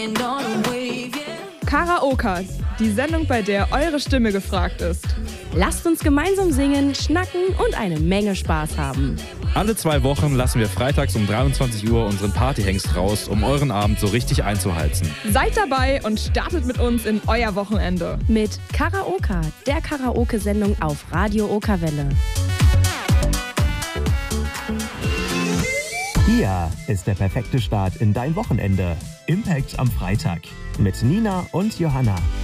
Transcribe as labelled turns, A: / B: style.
A: Karaoke, die Sendung, bei der eure Stimme gefragt ist.
B: Lasst uns gemeinsam singen, schnacken und eine Menge Spaß haben.
C: Alle 2 Wochen lassen wir freitags um 23 Uhr unseren Partyhengst raus, um euren Abend so richtig einzuheizen.
A: Seid dabei und startet mit uns in euer Wochenende.
B: Mit Karaoke, der Karaoke-Sendung auf Radio Okerwelle.
D: Hier ist der perfekte Start in dein Wochenende. Impact am Freitag mit Nina und Johanna.